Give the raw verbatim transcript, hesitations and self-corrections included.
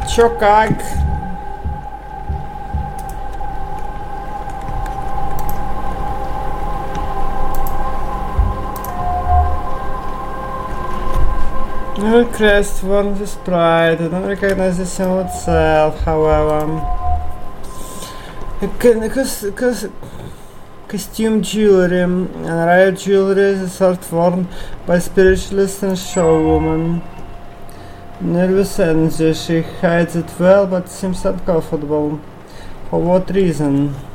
Чё как? No crest won his pride, and don't recognize the symbol itself, however. Because costume jewelry and rare jewelry is a sort worn by spiritualists and showwomen. Nervous energy, she hides it well but seems uncomfortable. For what reason?